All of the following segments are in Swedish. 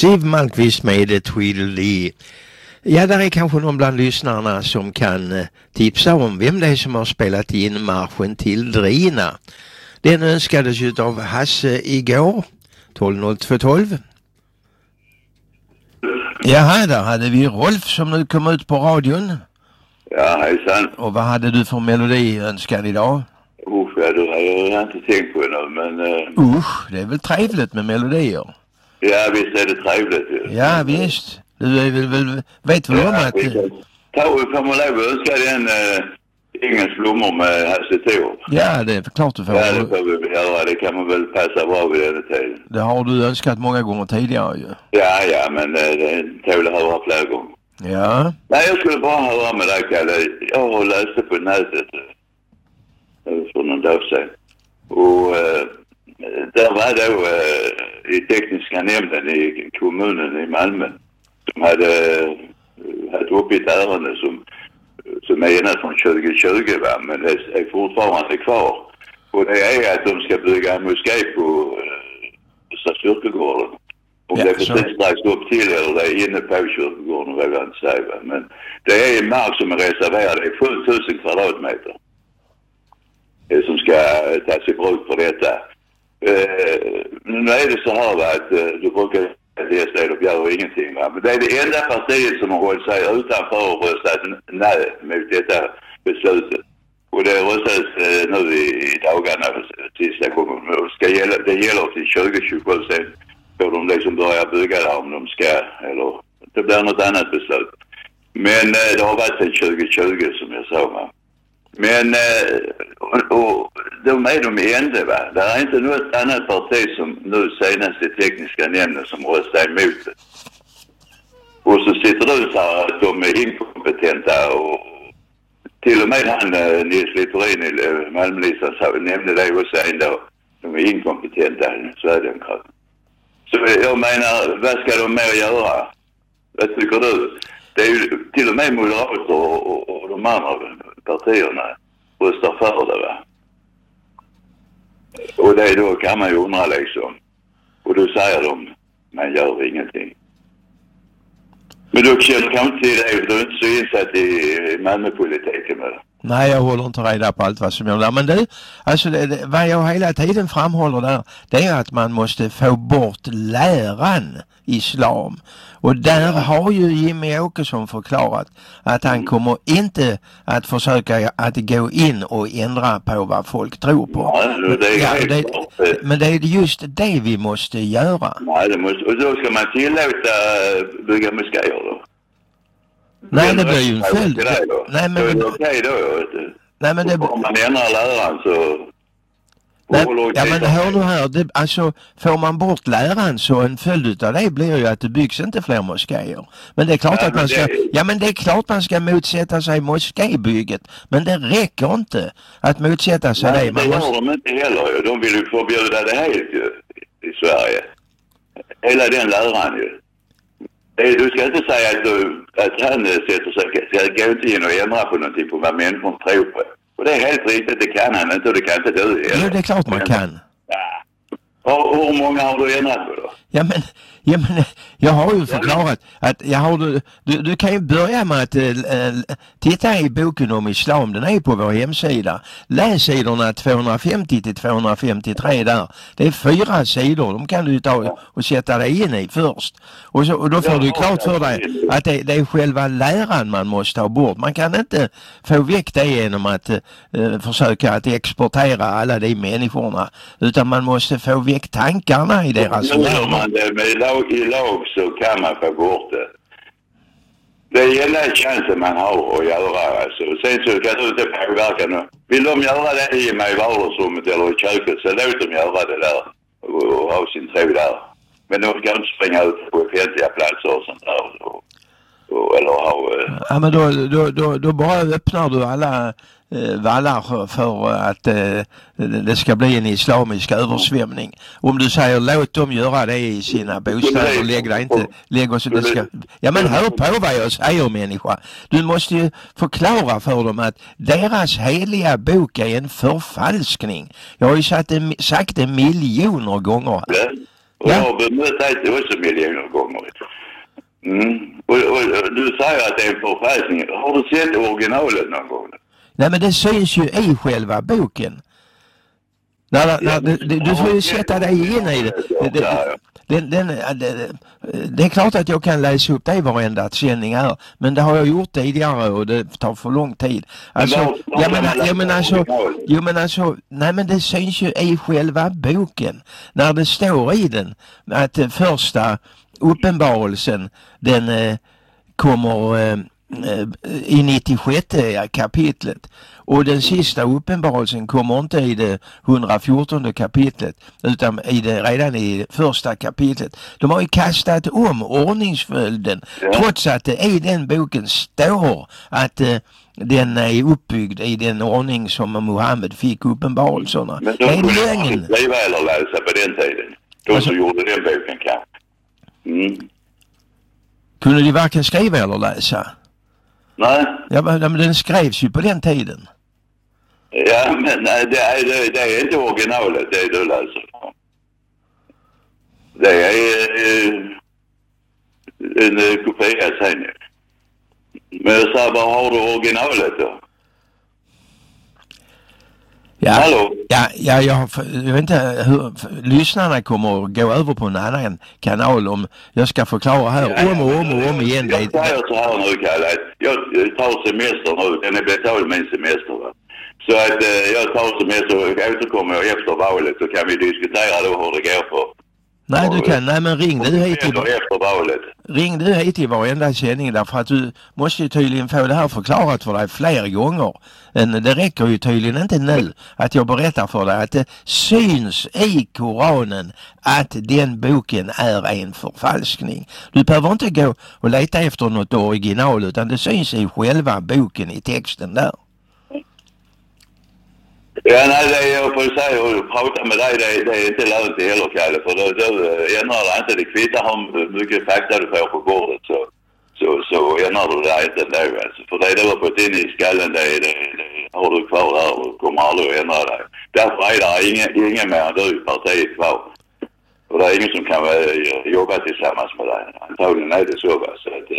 Siw Malmkvist med Tweedledee. Ja, där är kanske någon bland lyssnarna som kan tipsa om vem det är som har spelat in marschen till Drina. Den önskades ju av Hasse igår, 12.02.12. Jaha, där hade vi Rolf som nu kom ut på radion. Ja, hejsan. Och vad hade du för melodi önskad idag? Ja, det har jag inte tänkt på nu, men... Det är väl trevligt med melodier? Ja, visst är det trevligt. Ja, visst. Du är väl vet väl om att... Får man lov att önska den Ingens blommor med Hasse Thor? Ja, det är klart du får. Ja, det får vi väl göra. Det kan man väl passa bra vid den tiden. Det har du önskat många gånger tidigare ju. Ja, men det tål att höra flera gånger. Ja. Nej, jag skulle bara höra med dig, Kalle. Jag läste på nätet för någon dag sedan. Och där var då i tekniska nämnden i kommunen i Malmö som hade upp ett ärende som är ena från 2020, va? Men det är fortfarande kvar. Och det är att de ska bygga en moské på kyrkogården. Om det är precis strax upp till eller det är inne på kyrkogården, vågar jag inte säga. Va? Men det är mark som är reserverad, det är 7000 kvadratmeter som ska tas i bruk för detta. Nu är det så här, va, att du brukar det och gör ingenting, va? Men det är det enda partiet som har hållit sig utanför och röstat nej mot detta beslutet. Och det röstas nu i dagarna sista gången. Det gäller till 2027 sen får de liksom börja bygga där om de ska, eller det blir något annat beslut. Men det har varit sedan 2020 som jag sa, va. Men och de är de enda, va. Det är inte något annat parti som nu senast i tekniska nämnden som röstar emot det. Och så sitter du så här att de är inkompetenta och till och med han Nils Littorin i Malmölistan nämnde det också en dag. De är inkompetenta, Sverigedemokraterna. Så jag menar, vad ska de mer göra? Vad tycker du? Det är ju till och med moderater och de andra partierna röstar för det, va? Och det då kan man ju undra liksom. Och då säger de, man gör ingenting. Men du känner kanske till det, du är inte så insatt i Malmöpolitiken med det. Nej, jag håller inte reda på allt vad som gör. Men du, alltså vad jag hela tiden framhåller där, det är att man måste få bort läran islam. Och där har ju Jimmy Åkesson förklarat att han kommer inte att försöka att gå in och ändra på vad folk tror på. Men det är just det vi måste göra. Nej, det måste, och då ska man tillåta bygga moskéer då? Nej, det blir ju en följd. Nej, men det är okej då, vet du. Nej, men det... Om man ändrar läran så... Nej, ja, men hör du här, alltså får man bort läran så en följd av det blir ju att det byggs inte fler moskéer. Men det är klart att man ska, men det är klart man ska motsätta sig moskébygget. Men det räcker inte att motsätta sig det. Det gör de inte heller. De vill ju förbjuda det helt ju, i Sverige. Hela den läran ju. Du ska inte säga att han sätter sig, jag går inte in och ändra på någonting på vad människor tror på. Och det är helt riktigt, det kan han inte och det kan inte du. Jo, det är klart man kan. Ja. Och hur många har du ändrat på då? Ja men jag har ju förklarat att du kan ju börja med att titta i boken om islam, den är på vår hemsida. Läs sidorna 250 till 253 där. Det är 4 sidor, de kan du ta och sätta dig in i först. Och då får du klart för dig att det är själva läran man måste ta bort. Man kan inte få väck det genom att försöka att exportera alla de människorna, utan man måste få väck tankarna i deras hjärna. I lag så kan man få bort det. Det är hela chansen man har att göra. Alltså. Sen så kan du inte påverka nu. Vill de göra det i vardagsrummet eller i köket så låt de göra det där och ha sin tro där. Men de ska inte springa ut på offentliga platser och sånt där. Eller ha... Ja, men då bara öppnar du alla vallar för att det ska bli en islamisk översvämning. Om du säger låt dem göra det i sina bostäder, lägg oss det ska. Ja, men hör på vad jag säger, människa. Du måste ju förklara för dem att deras heliga bok är en förfalskning. Jag har ju sagt det miljoner gånger. Ja. Och jag har bemött det också miljoner gånger. Och du säger att det är en förfalskning. Har du sett originalet någon gång? Nej, men det syns ju i själva boken. Du får ju sätta dig in i det. Det är klart att jag kan läsa upp det i varenda sändning här, men det har jag gjort tidigare och det tar för lång tid. Alltså, nej, men det syns ju i själva boken när det står i den att första uppenbarelsen den kommer i 96 kapitlet och den sista uppenbarelsen kommer inte i det 114 kapitlet utan redan i första kapitlet. De har ju kastat om ordningsföljden trots att det i den boken står att den är uppbyggd i den ordning som Mohammed fick uppenbarelserna. Men de kunde inte skriva eller läsa på den tiden. De som gjorde den boken kanske. Kunde de varken skriva eller läsa? Nej. Ja, men den skrevs ju på den tiden. Ja, men det är inte originalet det du läser. Det är en kopia sen. Men jag sa, vad har du originalet då? Ja, hallå? Ja, jag vet inte hur lyssnarna kommer att gå över på en annan kanal om jag ska förklara här om och om igen. Jag säger så här nu, Kalle. Jag tar semester nu. Den är betald min semester, va? Så att jag tar semester och återkommer efter valet så kan vi diskutera då hur det går för. Nej, du kan. Nej, men ring du hit efter valet. Ring du hit i varenda sändning därför att du måste ju tydligen få det här förklarat för dig fler gånger. Det räcker ju tydligen inte nu att jag berättar för dig att det syns i Koranen att den boken är en förfalskning. Du behöver inte gå och leta efter något original utan det syns i själva boken i texten där. Ja, nej, det jag får säga och prata med dig, det är inte lönt det heller, Kalle, för då ändrar det inte. Det kvittar hur mycket fakta du får på bordet så ändrar du det inte ändå, alltså. För det du har fått in i skallen, det har du kvar där och kommer aldrig att ändra dig. Därför är det ingen mer än du i partiet kvar. Och det är ingen som kan jobba tillsammans med dig. Antagligen är det så, va, så att...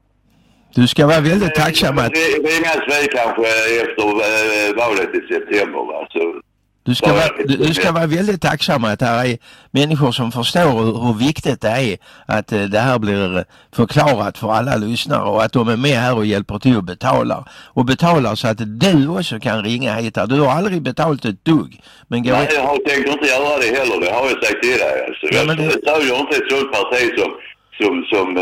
Du ska vara väldigt tacksam att... Ringas vi kanske efter valet i september, va? Så du ska vara väldigt tacksam att det här är människor som förstår hur viktigt det är att det här blir förklarat för alla lyssnare och att de är med här och hjälper till att betala. Och betalar så att du också kan ringa hit här. Du har aldrig betalt ett dugg. Men nej, jag har tänkt inte göra det heller. Det har jag sagt till dig. Alltså. Ja, men jag stödjer inte ett sådant parti som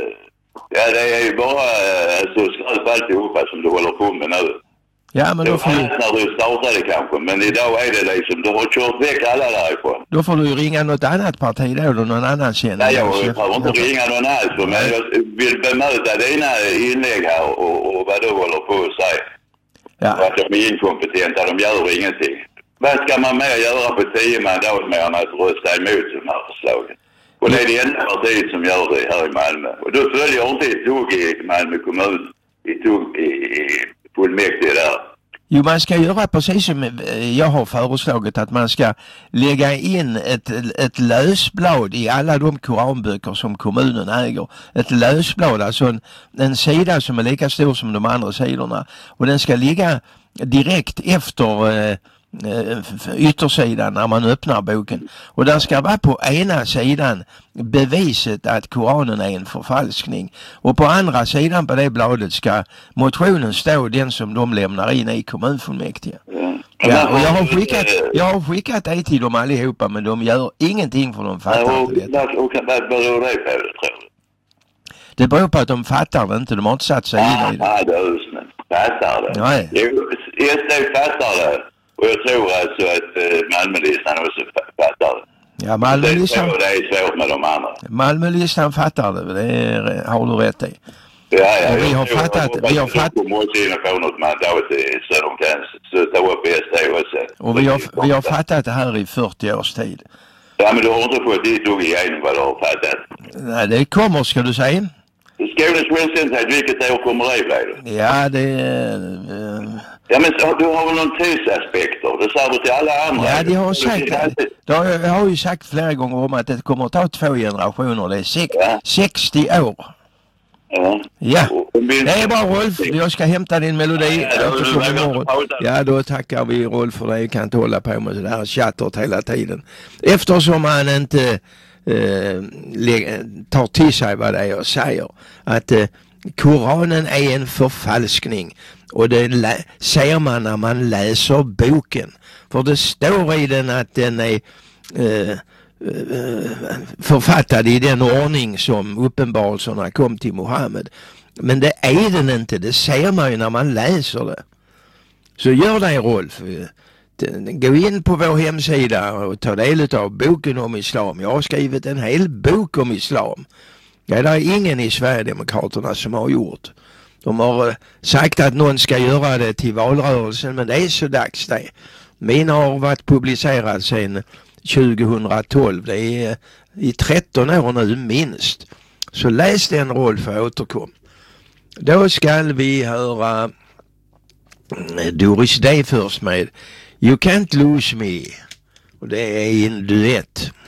ja, det är ju bara så skröp alltihopa som du håller på med nu. Ja, men då får du... när du startade kanske, men idag är det liksom, du har kört väck alla därifrån. Då får du ringa något annat parti då, eller någon annan känner. Nej, jag behöver inte ringa någon alls, men jag vill bemöta dina inlägg här och vad du håller på att säga. Ja. Att de är inkompetenta, de gör ingenting. Vad ska man mer göra på 10 mandat mer än att rösta emot de här förslagen? Och det är det enda partiet som gör det här i Malmö. Och då följer jag inte ett tugg i Malmö kommun, ett tugg i fullmäktige där. Jo, man ska göra precis som jag har föreslagit, att man ska lägga in ett lösblad i alla de koranböcker som kommunen äger. Ett lösblad, alltså en sida som är lika stor som de andra sidorna. Och den ska ligga direkt efter yttersidan när man öppnar boken. Och där ska vara på ena sidan beviset att Koranen är en förfalskning. Och på andra sidan på det bladet ska motionen stå, den som de lämnar in i kommunfullmäktige. Ja, och jag har skickat det till dem allihopa, men de gör ingenting för de fattar inte detta. Och vad beror det på, tror du? Det beror på att de fattar det inte, de har inte satt sig in i det. Ja, det är just det. Fattar det. Nej. SD fattar det. Och jag tror alltså att Malmölistan också fattar det. Ja, Malmölistan... Det är svårt med de andra. Malmölistan fattar det har du rätt i. Ja, vi har fattat... Vi måste in och få något mandat så de kan ta upp SD också. Och vi har fattat det här i 40 års tid. Ja, men du har inte fått dit och igenom vad du har fattat. Nej, det kommer, ska du säga. Skånes självständighet, vilket år kommer det bli då? Ja, det Ja, men du har väl någon tidsaspekter? Det sa du till alla andra. Ja, de har sagt jag har ju sagt flera gånger om att det kommer att ta 2 generationer. Det är 60 år. Ja, det är bra Rolf. Jag ska hämta din melodi. Ja, då tackar vi Rolf för det. Jag kan inte hålla på med sådär chattert hela tiden. Eftersom han inte tar till sig vad det är jag säger. Att Koranen är en förfalskning. Och det ser man när man läser boken. För det står i den att den är författad i den ordning som uppenbarelserna kom till Mohammed. Men det är den inte. Det ser man ju när man läser det. Så gör det Rolf. Gå in på vår hemsida och ta del av boken om islam. Jag har skrivit en hel bok om islam. Ja, det är ingen i Sverigedemokraterna som har gjort. De har sagt att någon ska göra det till valrörelsen, men det är så dags det. Min har varit publicerad sedan 2012. Det är i 13 år nu minst. Så läs den Rolf och återkom. Då ska vi höra Doris Day först med You Can't Lose Me. Och det är en duett.